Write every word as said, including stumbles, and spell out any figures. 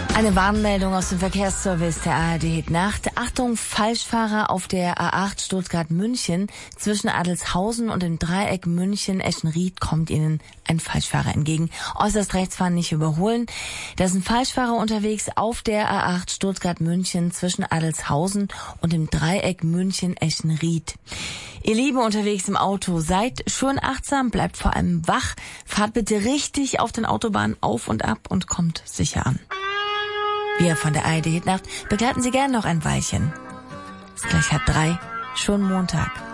Eine Warnmeldung aus dem Verkehrsservice der A R D Nacht. Achtung, Falschfahrer auf der A acht Stuttgart-München. Zwischen Adelshausen und dem Dreieck München-Eschenried kommt Ihnen ein Falschfahrer entgegen. Äußerst rechts fahren, nicht überholen. Da ist ein Falschfahrer unterwegs auf der A acht Stuttgart-München zwischen Adelshausen und dem Dreieck München-Eschenried. Ihr Lieben unterwegs im Auto, seid schon achtsam, bleibt vor allem wach, fahrt bitte richtig auf den Autobahnen auf und ab und kommt sicher an. Wir von der A R D Nacht begleiten Sie gerne noch ein Weilchen. Es ist gleich halb drei, schon Montag.